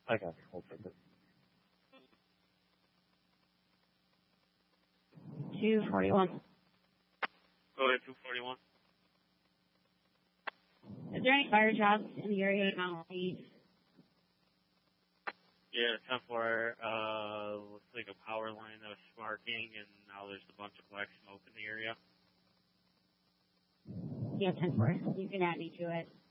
I got you. Hold for this. 241. Go to 241. Is there any fire jobs in the area at Mount Lead? Yeah, 10-4, looks like a power line that was sparking, and now there's a bunch of black smoke in the area. Yeah, 10-4. You can add me to it.